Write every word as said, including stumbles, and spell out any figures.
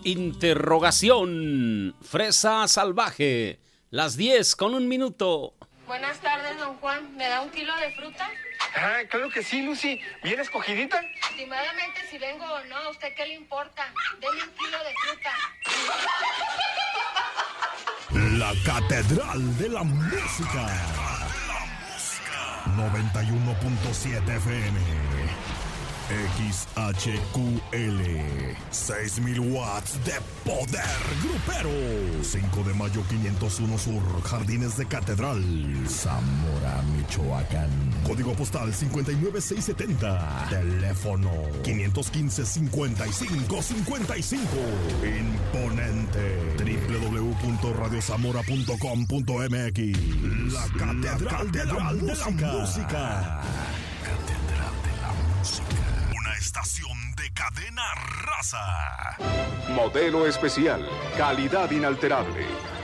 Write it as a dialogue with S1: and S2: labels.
S1: Interrogación. Fresa salvaje. Las diez con un minuto.
S2: Buenas tardes, don Juan. ¿Me da un kilo de fruta?
S3: Ah, claro que sí, Lucy. ¿Bien escogidita?
S2: Estimadamente, si vengo o no, ¿a usted qué le importa? Deme un kilo de fruta.
S4: La Catedral de la Música. noventa y uno punto siete F M. X H Q L. seis mil watts de poder grupero. cinco de mayo quinientos uno Sur, Jardines de Catedral, Zamora, Michoacán. Código postal cincuenta y nueve seiscientos setenta. Teléfono quinientos quince, cincuenta y cinco cincuenta y cinco. Imponente. doble u doble u doble u punto radio zamora punto com punto m x. La Catedral, La Catedral de, la, de la Música. Catedral de la Música. Una estación de Cadena Raza.
S5: Modelo especial. Calidad inalterable.